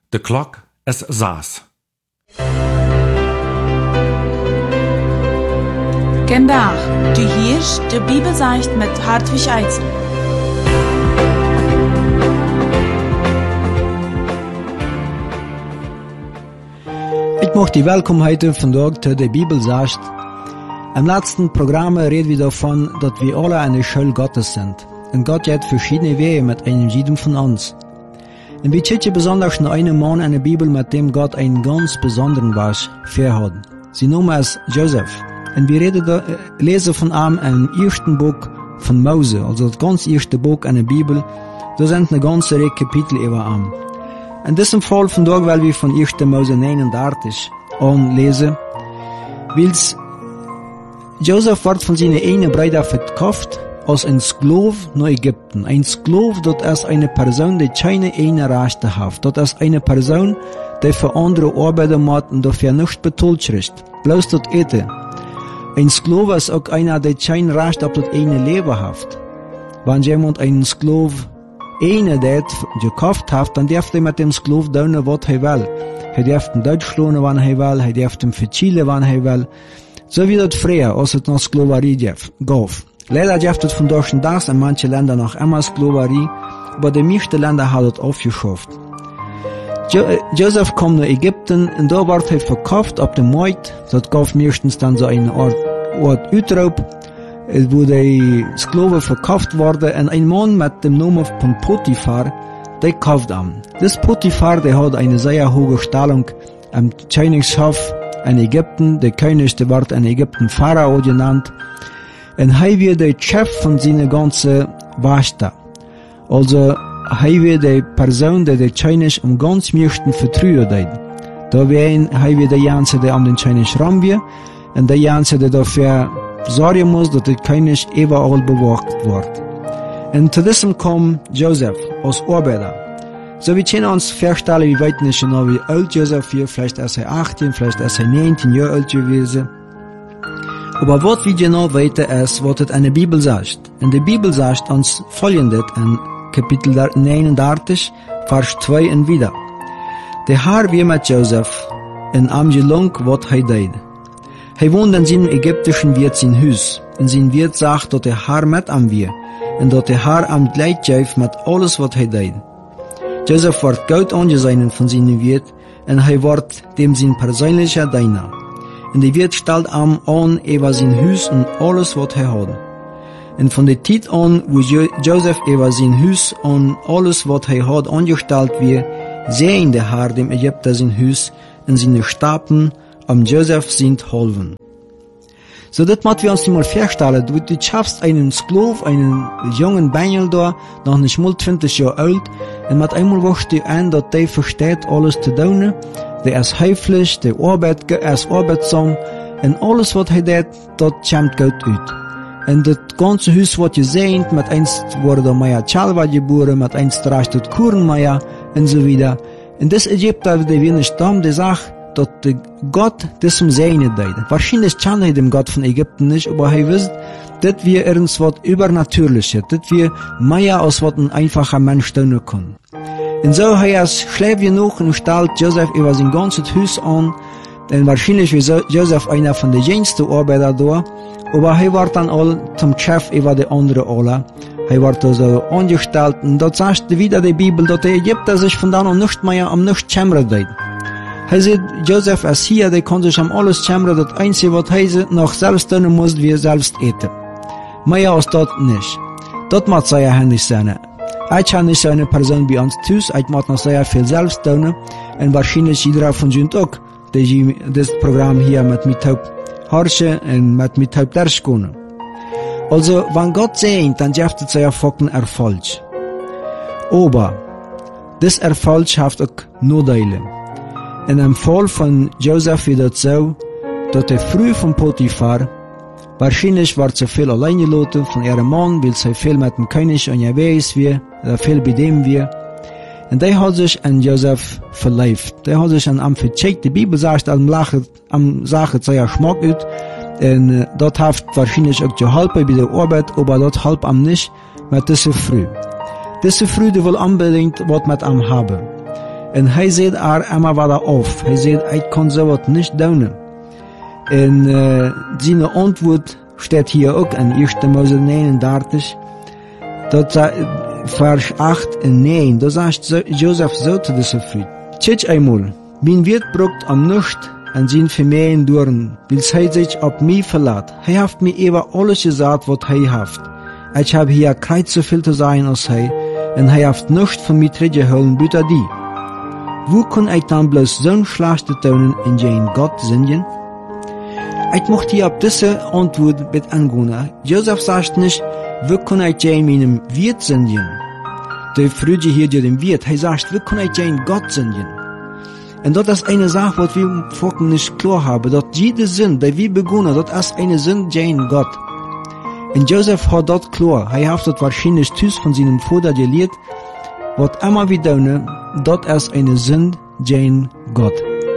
De klok is 6. Vandaag, du hörst de Bibelseicht mit Hartwig Eitzel. Ich möchte die Welkom heute vandaag zu der Bibelseicht. Im letzten Programm reden wir davon, dass wir alle eine Schule Gottes sind. Und Gott hat verschiedene Wege mit einem jeden von uns. Und wir tippen besonders noch einen Mann in der Bibel, mit dem Gott einen ganz besonderen Weg verhat. Sie nennen es Joseph. Und wir lesen von ihm im ersten Buch von Mose, also das ganz erste Buch in der Bibel. Da sind eine ganze Reihe Kapitel über ihn. In diesem Fall von Tag, weil wir von 1. Mose 39 anlesen, weil Joseph wird von seiner einen Bruder verkauft als ein Sklav nach Ägypten. Ein Sklav, das ist eine Person, die keine eine Rechte hat. Das ist eine Person, die für andere arbeiten muss und dafür nicht betalt kriegt. Bloß das Ete. Ein Sklav ist auch einer, der kein Recht auf das eine Leben hat. Wenn jemand einen Sklav der gekauft hat, dann darf er mit dem Sklav tun, was er will. Er darf ihn Deutsch lohnen, wann er will, er darf ihn verzielen, wann er will. So wie das früher, als es noch Sklaverei gab. Leider gibt es von deutschen Tags in manchen Ländern noch immer Sklaverei, aber die meisten Länder haben das aufgeschafft. Joseph kommt nach Ägypten und da wird er verkauft auf dem Markt. Das gab meistens dann so eine Art Utraub, wo die Sklaven verkauft wurden, und ein Mann mit dem Namen von Potiphar, der kauft ihn. Das Potiphar, der hat eine sehr hohe Stellung am Königshof in Ägypten. Der König, der wird in Ägypten Pharao genannt. Und er wird der Chef von seiner ganzen Wächter. Also, er wird die Person, die der König am ganz meisten vertrauen hat. Da wird er der Ganze, der an den König ran wird, und der Ganze, der dafür sorgen muss, dass der König überall bewacht wird. Und zu diesem kommt Joseph als Arbeiter. So wir können uns vorstellen, wir wissen nicht genau, wie alt Joseph ist. Vielleicht ist er 18, vielleicht ist er 19 Jahre alt gewesen. Aber was wir genau wissen, ist, was es in der Bibel sagt. In der Bibel sagt uns Folgendes in Kapitel 39, Vers 2 und wieder. Der Herr war mit Joseph in am gelung, was er deed. Er wohnt in seinem ägyptischen Wirt sein Haus. Und sein Wirt sagt, dass der Herr mit ihm war. Und dass der Herr ihm Gleit gab mit alles, was er deed. Joseph wird gut angesehen von seinem Wirt, und er wird dem sein persönlicher Diener. Und der Wirt stellt ihm an über sein Haus und alles, was er hat. Und von der Zeit an, wo Joseph über sein Haus und alles, was er hat, angestellt wird, sehen der Herr dem Ägypter sein Haus und seine Staben Joseph sind halven. So, das müssen wir uns nicht mal vorstellen. Du schaffst einen Sklav, einen jungen Bengel da, noch nicht mal 20 Jahre alt, und mit einmal wachst du an, dass der versteht, alles zu tun. Der ist höflich, der ist arbeitsam, und alles, was er tut, das kommt gut aus. Und das ganze Haus, was ihr seht, mit eins wurde Maya Chalva geboren, mit eins reicht das Kurenmeier, und so wieder. Und das Ägypter, der wir nicht haben, der sagt, dass Gott das Sehnen deed. Wahrscheinlich kann er dem Gott von Ägypten nicht, aber er wisst, dass wir irgendwas Übernatürliches, dass wir mehr als was ein einfacher Mensch tun können. Und so er ist schläft genug und stellt Joseph über sein ganzes Haus an, denn wahrscheinlich ist Joseph einer von den jüngsten Arbeiter da, aber er wird dann all zum Chef über die anderen alle. Er wird also angestellt, und dort sagt wieder die Bibel, dass der Ägypter sich von dann an nicht mehr am nicht schämren deed. Er sagt, Joseph ist hier, der kann sich am alles schämren, das Einzige, was er noch selbst tun muss, wir selbst eten. Mehr als das nicht. Das muss sehr händig sein. Ich kann nicht so eine Person bei uns tun, ich muss noch sehr viel selbst tun, und wahrscheinlich jeder von uns auch, die das Programm hier mit Taub horchen und mit Taub durchgehen. Also, wenn Gott sehnt, dann gibt es sehr fucking Erfolg. Aber, das Erfolg hat auch Nachteile. In dem Fall von Joseph wird es so, dass der früh von Potiphar, wahrscheinlich war sie viel allein gelassen von ihrem Mann, weil sie viel mit dem König unterwegs war, viel bei dem war. Und der hat sich an Joseph verliebt. Der hat sich an ihm vercheckt. Die Bibel sagt, am Sache sehr Schmack ut. Und dort hat wahrscheinlich auch geholfen bei der Arbeit, aber dort halb am nicht, mit dieser früh. Diese Früh, die will unbedingt was mit ihm haben. En hij zegt immer wieder auf. Hij zegt, ich kann sowas nicht tun. En seine Antwort steht hier auch in 1. Mose 39. Dat Vers 8 en 9. Da sagt Joseph so zu dieser Frau. Tschitsch einmal, mein Wirt brucht am Nacht an sein Vermehren durch, weil er sich auf mich verlässt. Er hat mir über alles gesagt, was er hat. Ich habe hier kein so viel zu sagen als er, und er hat nichts von mir zurückgeholt, bitte die. Wo kann ich dann bloß so ein schlechte Tönen in den Gott singen? Ich möchte hier auf diese Antwort mit angehen. Joseph sagt nicht, wo kann ich in meinem Wirt singen? Der Früde hier dir dem Wirt, er sagt, wo kann ich in Gott singen? Und das ist eine Sache, was wir vorhin nicht klar haben, dass jede Sinn, die wir begonnen, das ist eine Sinn in Gott. Und Joseph hat das klar, er hat das wahrscheinlich Tüß von seinem Vater gelehrt, was immer wir tun, das ist eine Sinn in Gott.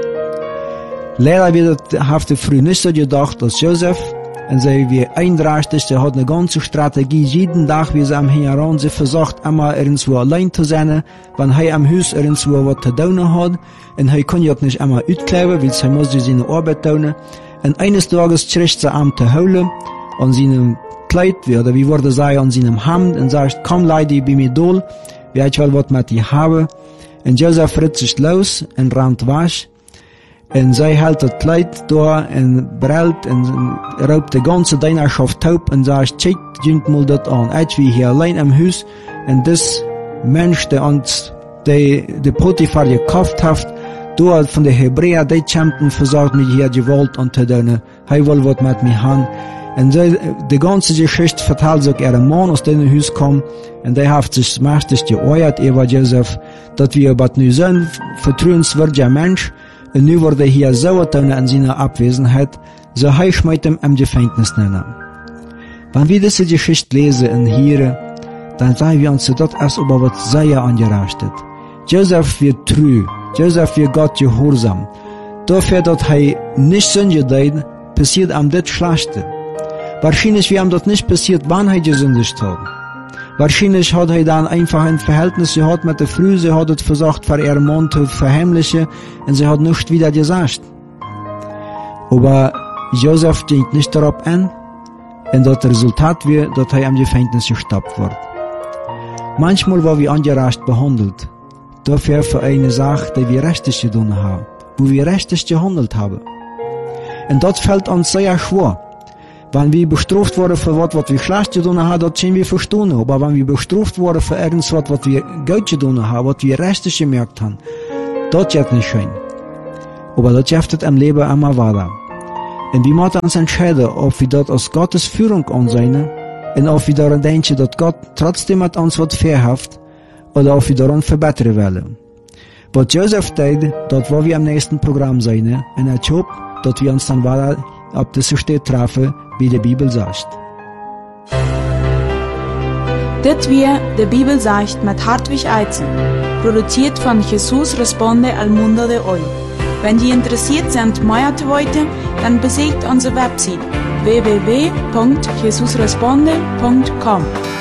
Leider wird das früh nicht so gedacht, dass Joseph, und sie wie 31, der hat eine ganze Strategie, jeden Tag, wie sie am Heran, sie versucht, immer irgendwo allein zu sein, wenn er am Haus irgendwo was zu tun hat, und er kann ja nicht immer auskleiden, weil er muss seine Arbeit tun, und eines Tages kriegt sie am zu holen, an seinem Kleid, oder wie würde sagen, an seinem Hemd, und sagt, komm Leute, bei mir dol, wie ich will was mit dir haben, und Joseph ritt sich los, und rennt wasch, und sie hält das Kleid da und brüllt und raubt die ganze Dienerschaft taub und sagt, check, jüngt mal das an. Ich wie hier allein im Haus und das Mensch, der uns die Potiphar gekauft hat, da von den Hebräer, die Champion versorgt mich hier Gewalt und zu tun. Er will was mit mir haben. Und die ganze Geschichte verteilt sich ein Mann aus dem Haus kam und der hat sich mächtig geäuert über Joseph, dass wir aber nur so ein vertrauenswürdiger Mensch und nu wurde hier sauer tun an seiner Abwesenheit, so er schmeißt ihm am Gefängnis nennen. Wenn wir diese Geschichte lesen und hören, dann sagen wir uns, dass es aber was sehr angerichtet. Joseph wird treu, Joseph wird Gott gehorsam. Dafür, dass er nicht sündigt, passiert ihm das Schlechte. Wahrscheinlich wird ihm das nicht passiert, wann er gesündigt hat. Wahrscheinlich hat er dann einfach ein Verhältnis gehabt mit der Frau, sie hat es versucht, für ihren Mann zu verheimlichen, und sie hat nichts wieder gesagt. Aber Joseph denkt nicht darauf an, und das Resultat wird, dass er im Gefängnis gestoppt wird. Manchmal war wir ungerecht behandelt, dafür für eine Sache, die wir richtig getan haben, wo wir richtig gehandelt haben. Und das fällt uns sehr schwer. Wenn wir bestraft worden für was wir schlecht getan haben, das können wir verstehen. Aber wenn wir bestraft worden für irgendwas, was wir gut getan haben, was wir richtig gemerkt haben, das ist nicht schön. Aber das hilft im Leben immer weiter. Und wir müssen uns entscheiden, ob wir das aus Gottes Führung ansehen und ob wir daran denken, dass Gott trotzdem mit uns was verhaftet oder ob wir daran verbessern wollen. Was Joseph tat, das wollen wir im nächsten Programm sehen und ich hoffe, dass wir uns dann weiter auf diese Stelle treffen, wie die Bibel sagt. Das wir die Bibel sagt mit Hartwig Eizen, produziert von Jesus Responde al Mundo de Hoy. Wenn Sie interessiert sind, mehr zu wissen, dann besucht unsere Website www.jesusresponde.com.